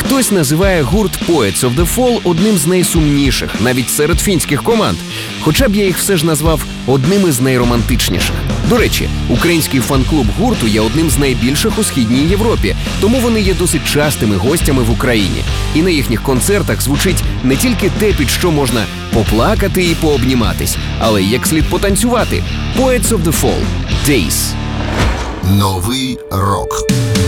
Хтось називає гурт Poets of the Fall одним з найсумніших, навіть серед фінських команд. Хоча б я їх все ж назвав одним із найромантичніших. До речі, український фан-клуб гурту є одним з найбільших у Східній Європі, тому вони є досить частими гостями в Україні. І на їхніх концертах звучить не тільки те, під що можна поплакати і пообніматись, але й як слід потанцювати. Poets of the Fall. Days. Новий рок.